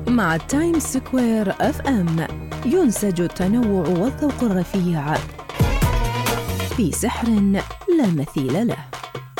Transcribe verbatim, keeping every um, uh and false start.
مع تايم سكوير اف ام ينسج التنوع والذوق الرفيع في سحر لا مثيل له.